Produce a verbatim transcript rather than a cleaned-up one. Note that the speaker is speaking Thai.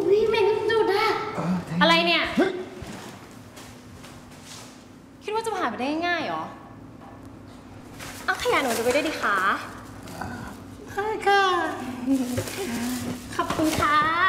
พี่เหม็นจุดอะอะไรเนี่ยคิดว่าจะผ่านไปได้ง่ายเหรอเอาขยะหนูจะไปได้ดิคะใช่ค่ะขอบคุณค่ะ